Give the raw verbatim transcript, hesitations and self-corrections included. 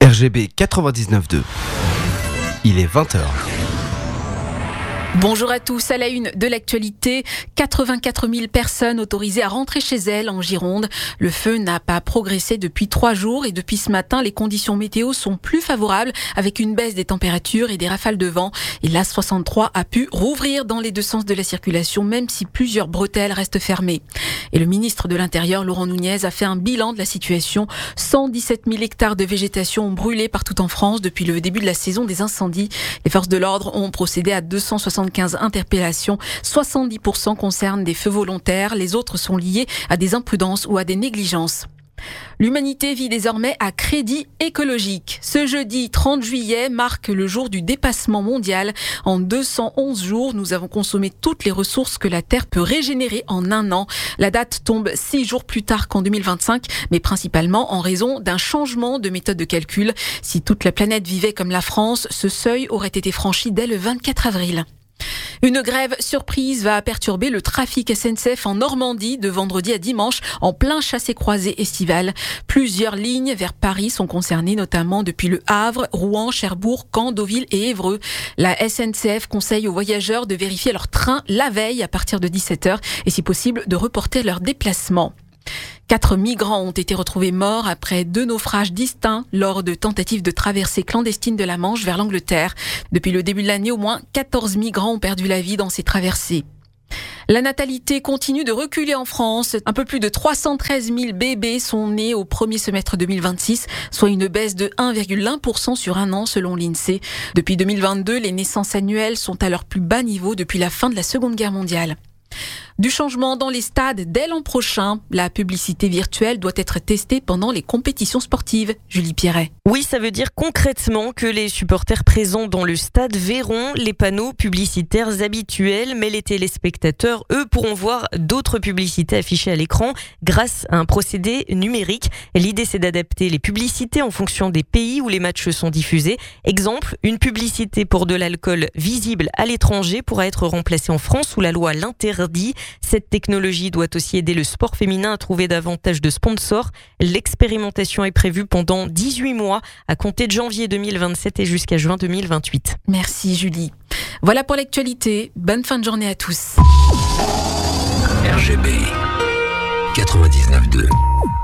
R G B quatre-vingt-dix-neuf deux. Il est vingt heures. Bonjour à tous, à la une de l'actualité, quatre-vingt-quatre mille personnes autorisées à rentrer chez elles en Gironde. Le feu n'a pas progressé depuis trois jours et depuis ce matin, les conditions météo sont plus favorables avec une baisse des températures et des rafales de vent. Et l'A soixante-trois a pu rouvrir dans les deux sens de la circulation, même si plusieurs bretelles restent fermées. Et le ministre de l'Intérieur, Laurent Nunez, a fait un bilan de la situation. cent dix-sept mille hectares de végétation ont brûlé partout en France depuis le début de la saison des incendies. Les forces de l'ordre ont procédé à deux cent soixante-quinze interpellations. soixante-dix pour cent concernent des feux volontaires. Les autres sont liés à des imprudences ou à des négligences. L'humanité vit désormais à crédit écologique. Ce jeudi trente juillet marque le jour du dépassement mondial. En deux cent onze jours, nous avons consommé toutes les ressources que la Terre peut régénérer en un an. La date tombe six jours plus tard qu'en deux mille vingt-cinq, mais principalement en raison d'un changement de méthode de calcul. Si toute la planète vivait comme la France, ce seuil aurait été franchi dès le vingt-quatre avril. Une grève surprise va perturber le trafic S N C F en Normandie de vendredi à dimanche en plein chassé-croisé estival. Plusieurs lignes vers Paris sont concernées, notamment depuis Le Havre, Rouen, Cherbourg, Caen, Deauville et Évreux. La S N C F conseille aux voyageurs de vérifier leur train la veille à partir de dix-sept heures et si possible de reporter leur déplacement. Quatre migrants ont été retrouvés morts après deux naufrages distincts lors de tentatives de traversée clandestine de la Manche vers l'Angleterre. Depuis le début de l'année, au moins quatorze migrants ont perdu la vie dans ces traversées. La natalité continue de reculer en France. Un peu plus de trois cent treize mille bébés sont nés au premier semestre deux mille vingt-six, soit une baisse de un virgule un pour cent sur un an selon l'INSEE. Depuis deux mille vingt-deux, les naissances annuelles sont à leur plus bas niveau depuis la fin de la Seconde Guerre mondiale. Du changement dans les stades dès l'an prochain. La publicité virtuelle doit être testée pendant les compétitions sportives. Julie Pierret. Oui, ça veut dire concrètement que les supporters présents dans le stade verront les panneaux publicitaires habituels, mais les téléspectateurs, eux, pourront voir d'autres publicités affichées à l'écran grâce à un procédé numérique. L'idée, c'est d'adapter les publicités en fonction des pays où les matchs sont diffusés. Exemple, une publicité pour de l'alcool visible à l'étranger pourra être remplacée en France où la loi l'interdit. Cette technologie doit aussi aider le sport féminin à trouver davantage de sponsors. L'expérimentation est prévue pendant dix-huit mois, à compter de janvier deux mille vingt-sept et jusqu'à juin deux mille vingt-huit. Merci Julie. Voilà pour l'actualité. Bonne fin de journée à tous. R G B quatre-vingt-dix-neuf deux.